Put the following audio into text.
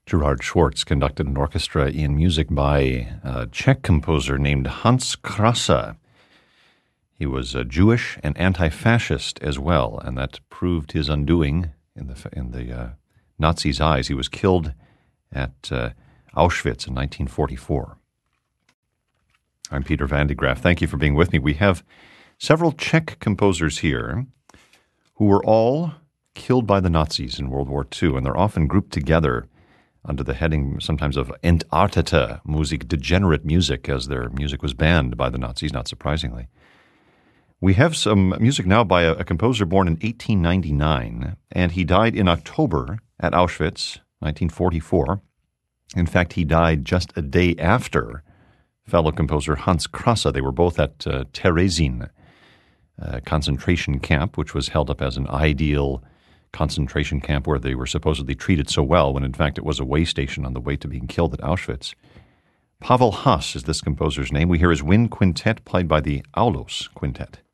Gerhard Schwartz conducted an orchestra in music by a Czech composer named Hans Krasa. He was Jewish and anti-fascist as well, and that proved his undoing in the Nazis' eyes. He was killed at Auschwitz in 1944. I'm Peter Van de Graaff. Thank you for being with me. We have several Czech composers here who were all killed by the Nazis in World War II, and they're often grouped together under the heading sometimes of Entartete Musik, degenerate music, as their music was banned by the Nazis, not surprisingly. We have some music now by a composer born in 1899, and he died in October at Auschwitz, 1944. In fact, he died just a day after fellow composer Hans Krasa. They were both at Terezin concentration camp, which was held up as an ideal concentration camp where they were supposedly treated so well, when in fact it was a way station on the way to being killed at Auschwitz. Pavel Haas is this composer's name. We hear his wind quintet played by the Aulos Quintet.